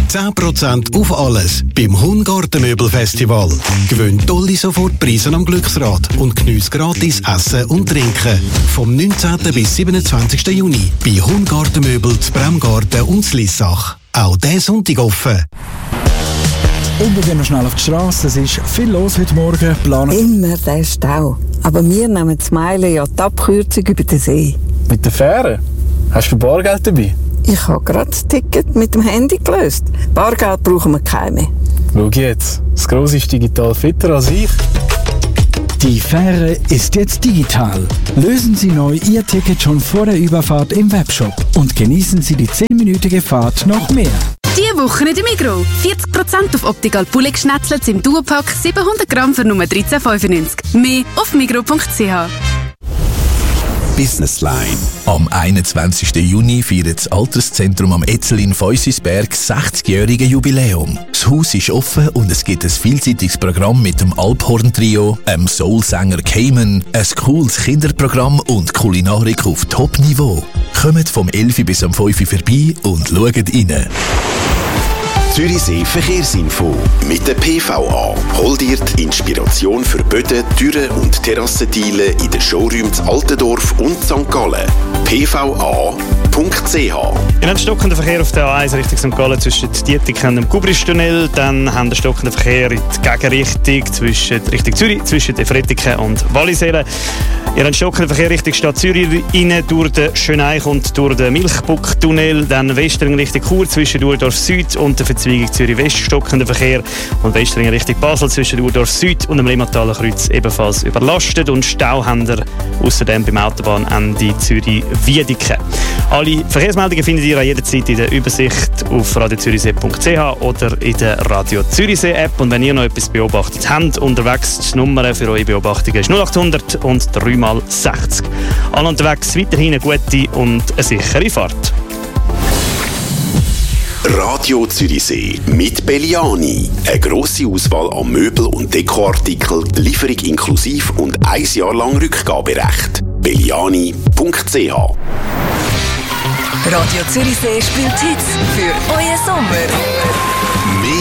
10% auf alles beim Hungartenmöbelfestival. Gewinn tolle Sofortpreise am Glücksrad und geniesse gratis Essen und Trinken. Vom 19. bis 27. Juni bei Hungartenmöbel zu Bremgarten und Slissach. Auch diesen Sonntag offen. Und wir gehen noch schnell auf die Straße. Es ist viel los heute Morgen. Immer der Stau. Aber wir nehmen zu Meilen ja die Abkürzung über den See. Mit der Fähre? Hast du Bargeld dabei? Ich habe gerade das Ticket mit dem Handy gelöst. Bargeld brauchen wir keine mehr. Schau jetzt, das Grosse ist digital fitter als ich. Die Fähre ist jetzt digital. Lösen Sie neu Ihr Ticket schon vor der Überfahrt im Webshop und genießen Sie die 10-minütige Fahrt noch mehr. Diese Woche in der Migros. 40% auf Optical Pulley Schnetzlets im Duopack 700 Gramm für nur 13,95. Mehr auf migros.ch. Businessline. Am 21. Juni feiert das Alterszentrum am Etzel in Feusisberg 60-jährige Jubiläum. Das Haus ist offen und es gibt ein vielseitiges Programm mit dem Alphorn-Trio, einem Soulsänger Cayman, ein cooles Kinderprogramm und Kulinarik auf Top-Niveau. Kommt vom 11 bis am 5 vorbei und schaut rein. Zürichsee Verkehrsinfo mit der PVA. Hol dir die Inspiration für Böden, Türen und Terrassenteile in den Showrooms Altendorf und St. Gallen. pva.ch. Wir haben stockenden Verkehr auf der A1 Richtung St. Gallen zwischen Dietiken und dem Kubristunnel. Dann haben wir stockenden Verkehr in die Gegenrichtung Richtung Zürich, zwischen Efretiken und Wallisellen. Ihr habt stockenden Verkehr Richtung Stadt Zürich rein, durch den Schöneich und durch den Milchbucktunnel. Dann Westring Richtung Chur zwischen Urdorf Süd und der Verzweigung Zürich-West stockender Verkehr. Und Westring Richtung Basel zwischen Urdorf Süd und dem Limmertaler Kreuz ebenfalls überlastet. Und Stau haben wir außerdem beim Autobahnende Zürich-Wiedeke. Alle Verkehrsmeldungen findet ihr jederzeit in der Übersicht auf radiozürichsee.ch oder in der Radio Zürichsee App. Und wenn ihr noch etwas beobachtet habt unterwegs, die Nummer für eure Beobachtungen ist 0800 und 3x60. Alle unterwegs weiterhin eine gute und eine sichere Fahrt. Radio Zürichsee mit Belliani. Eine grosse Auswahl an Möbel- und Dekoartikeln, Lieferung inklusiv und 1 Jahr lang Rückgaberecht. belliani.ch. Radio Zürichsee spielt Hits für euren Sommer.